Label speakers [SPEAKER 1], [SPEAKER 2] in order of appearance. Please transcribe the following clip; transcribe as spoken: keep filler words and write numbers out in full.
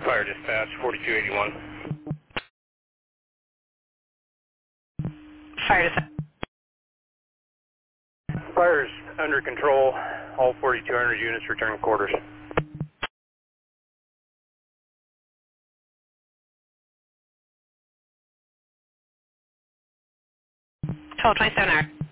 [SPEAKER 1] Fire dispatch, forty-two eighty-one.
[SPEAKER 2] Fire dispatch.
[SPEAKER 1] Fire's under control. All forty-two hundred units return quarters.
[SPEAKER 2] twelve twenty-seven hours.